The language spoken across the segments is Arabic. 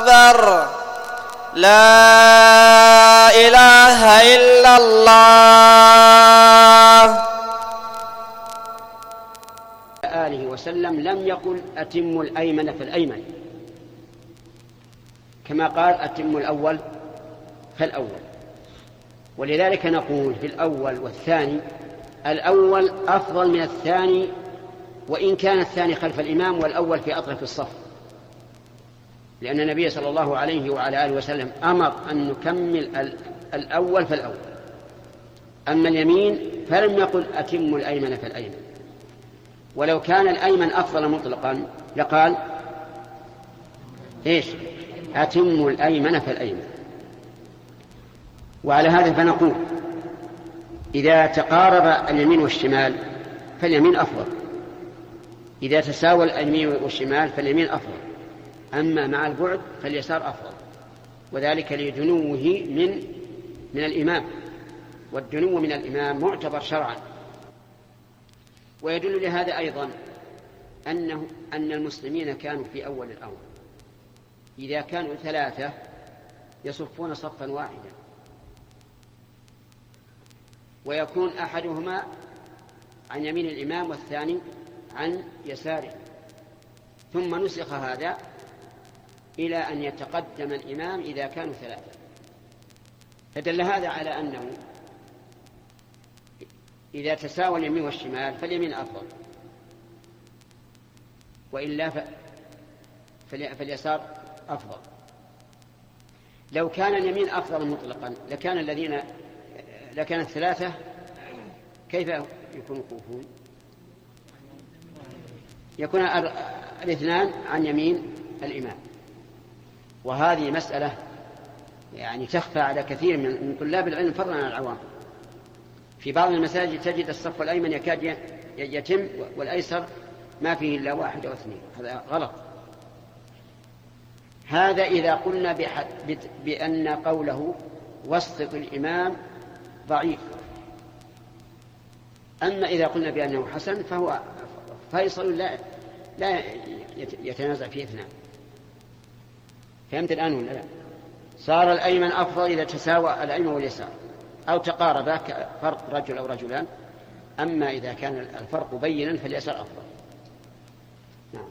أكبر لا إله إلا الله. آله وسلم لم يقل أتم الأيمن فالأيمن، كما قال أتم الأول فالأول. ولذلك نقول في الأول والثاني الأول أفضل من الثاني، وإن كان الثاني خلف الإمام والأول في أطرف الصف، لأن النبي صلى الله عليه وعلى آله وسلم أمر أن نكمل الأول فالأول. أما اليمين فلم يقل أتم الأيمن فالأيمن، ولو كان الأيمن أفضل مطلقا لقال إيش؟ أتم الأيمن فالأيمن. وعلى هذا فنقول إذا تقارب اليمين والشمال فاليمين أفضل، إذا تساوى اليمين والشمال فاليمين أفضل، أما مع البعد فاليسار أفضل، وذلك لدنوه من الإمام، والدنو من الإمام معتبر شرعا. ويدل لهذا أيضا أن المسلمين كانوا في أول الأمر إذا كانوا 3 يصفون صفا واحدا، ويكون أحدهما عن يمين الإمام والثاني عن يساره، ثم نسخ هذا إلى أن يتقدم الإمام إذا كانوا 3. فدل هذا على أنه إذا تساوى اليمين والشمال فاليمين أفضل، وإلا فاليسار أفضل. لو كان اليمين أفضل مطلقا لكان 3 كيف يكون وقوفهم؟ يكون 2 عن يمين الإمام. وهذه مسألة يعني تخفى على كثير من طلاب العلم فضلا عن العوام. في بعض المساجد تجد الصف الأيمن يكاد يتم والأيسر ما فيه إلا 1 أو 2. هذا غلط. هذا إذا قلنا بأن قوله وسط الإمام ضعيف. أما إذا قلنا بأنه حسن فهو فيصل لا يتنازع فيه 2. فهمت الآن ولا لا؟ صار الأيمن أفضل إذا تساوى الأيمن واليسار أو تقاربا كفرق رجل أو رجلان. أما إذا كان الفرق بينا فاليسار أفضل. نعم.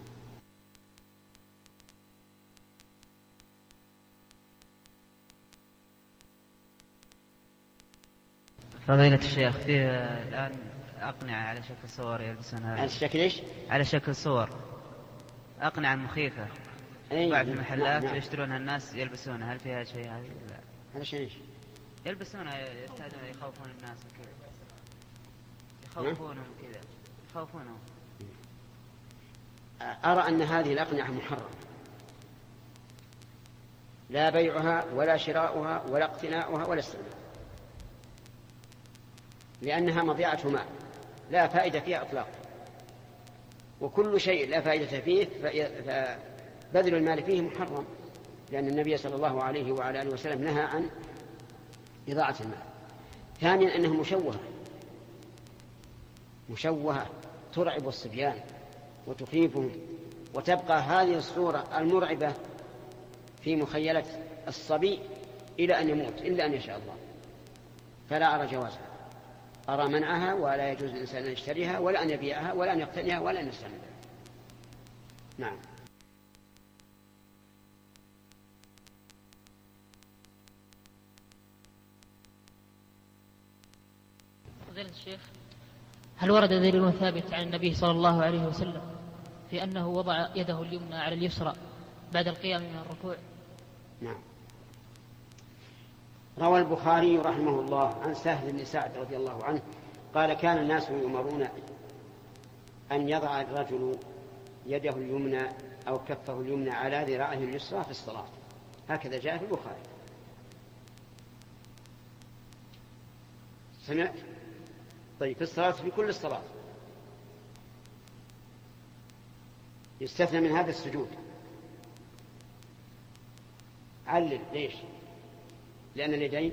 فضيلة الشيخ، فيه الآن أقنعة على شكل صور يلبسونها. على شكل إيش؟ على شكل صور، أقنعة مخيفة. بعض المحلات يشترونها الناس يلبسونها، هل فيها شيء هذه؟ لا. هذا شيء إيش؟ يلبسونها يستعدون يخوفون الناس وكذا، يخوفونهم كذا، يخوفونهم. أرى أن هذه الأقنعة محرمة، لا بيعها ولا شراؤها ولا اقتناؤها ولا استعمالها، لأنها مضيعة مال لا فائدة فيها إطلاقا. وكل شيء لا فائدة فيه فبذل المال فيه محرم، لأن النبي صلى الله عليه وعلى آله وسلم نهى عن إضاعة المال. ثانيا أنها مشوهة ترعب الصبيان وتخيفهم، وتبقى هذه الصورة المرعبة في مخيلة الصبي إلى أن يموت إلا أن يشاء الله. فلا أرى جوازها، أرى منعها، ولا يجوز للإنسان أن يشتريها ولا أن يبيعها ولا أن يقتنيها ولا أن يستعملها. نعم. فضيلة الشيخ، هل ورد دليل ثابت عن النبي صلى الله عليه وسلم في أنه وضع يده اليمنى على اليسرى بعد القيام من الركوع؟ نعم. روى البخاري رحمه الله عن سهل بن سعد رضي الله عنه قال كان الناس يؤمرون أن يضع الرجل يده اليمنى أو كفه اليمنى على ذراعه اليسرى في الصلاة، هكذا جاء في البخاري. سمعت؟ طيب، في الصلاة، في كل الصلاة يستثنى من هذا السجود. علل ليش؟ لأن اليدين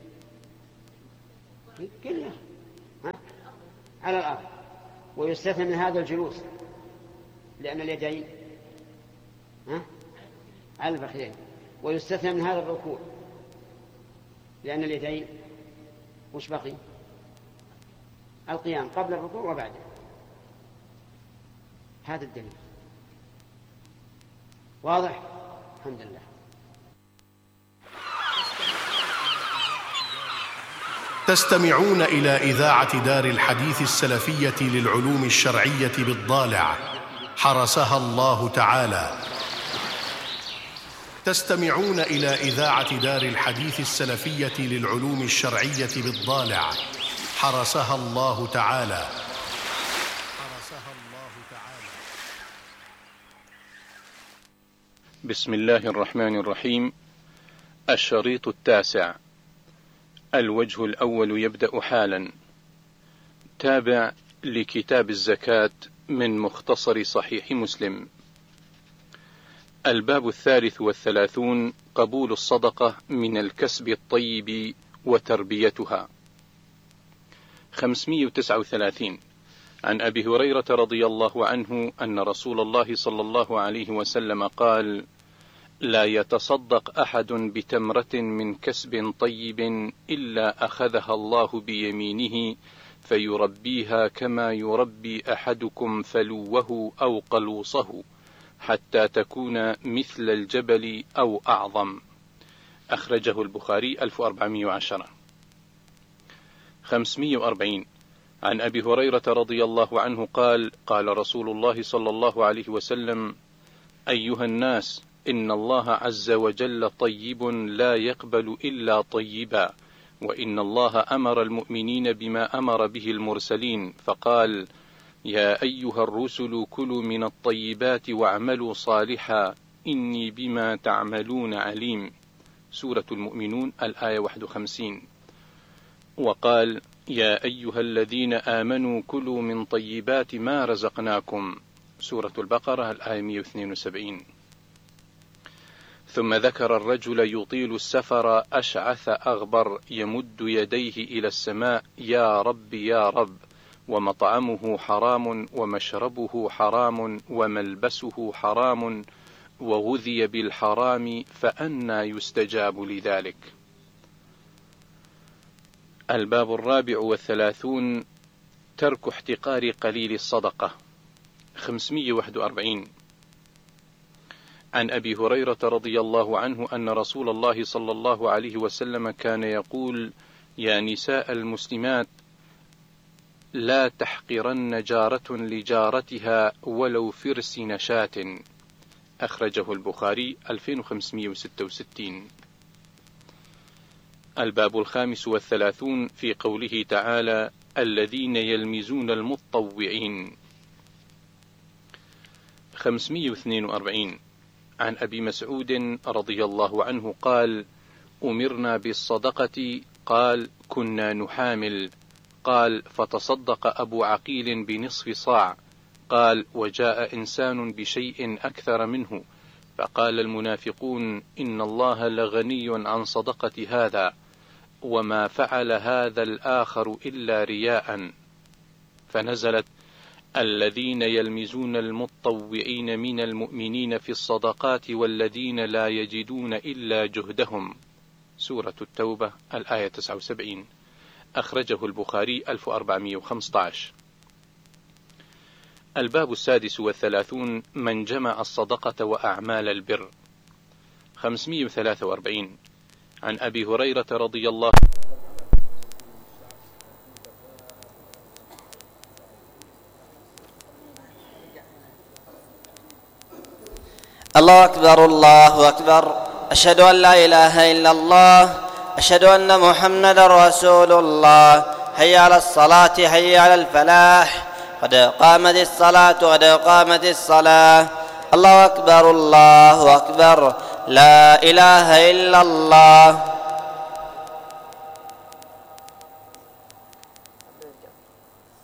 كلها على الأرض، ويستثنى من هذا الجلوس لأن اليدين على الفخذين. ويستثنى من هذا الركوع، لأن اليدين وش بقي؟ القيام قبل الركوع وبعده. هذا الدليل واضح؟ الحمد لله. تستمعون إلى إذاعة دار الحديث السلفية للعلوم الشرعية بالضالع حرسها الله تعالى. تستمعون إلى إذاعة دار الحديث السلفية للعلوم الشرعية بالضالع حرسها الله تعالى. بسم الله الرحمن الرحيم. الشريط التاسع. الوجه الأول يبدأ حالا. تابع لكتاب الزكاة من مختصر صحيح مسلم. الباب 33. قبول الصدقة من الكسب الطيب وتربيتها. 539. عن أبي هريرة رضي الله عنه أن رسول الله صلى الله عليه وسلم قال: لا يتصدق أحد بتمرة من كسب طيب إلا أخذها الله بيمينه فيربيها كما يربي أحدكم فلوه أو قلوصه حتى تكون مثل الجبل أو أعظم. أخرجه البخاري 1410. 540. عن أبي هريرة رضي الله عنه قال: قال رسول الله صلى الله عليه وسلم: أيها الناس، إن الله عز وجل طيب لا يقبل إلا طيبا، وإن الله أمر المؤمنين بما أمر به المرسلين فقال: يا أيها الرسل كلوا من الطيبات واعملوا صالحا إني بما تعملون عليم. سورة المؤمنون الآية 51. وقال: يا أيها الذين آمنوا كلوا من طيبات ما رزقناكم. سورة البقرة الآية 172. ثم ذكر الرجل يطيل السفر أشعث أغبر يمد يديه إلى السماء: يا رب يا رب، ومطعمه حرام ومشربه حرام وملبسه حرام وغذي بالحرام فأنى يستجاب لذلك. الباب 34. ترك احتقار قليل الصدقة. 541. عن أبي هريرة رضي الله عنه أن رسول الله صلى الله عليه وسلم كان يقول: يا نساء المسلمات، لا تحقرن جارة لجارتها ولو فرس نشاة. أخرجه البخاري 2566. الباب 35. في قوله تعالى: الذين يلمزون المتطوعين. 542. عن أبي مسعود رضي الله عنه قال: أمرنا بالصدقة. قال: كنا نحامل. قال: فتصدق أبو عقيل بنصف صاع. قال: وجاء إنسان بشيء أكثر منه، فقال المنافقون: إن الله لغني عن صدقة هذا، وما فعل هذا الآخر إلا رياء. فنزلت: الذين يلمزون المتطوعين من المؤمنين في الصدقات والذين لا يجدون إلا جهدهم. سورة التوبة الآية 79. أخرجه البخاري 1415. الباب 36. من جمع الصدقة وأعمال البر. 543. عن أبي هريرة رضي الله الله أكبر الله أكبر، أشهد أن لا إله إلا الله، أشهد أن محمدا رسول الله. حي على الصلاة حي على الفلاح، قد قامت الصلاة قد قامت الصلاة. الله أكبر الله أكبر، لا إله إلا الله.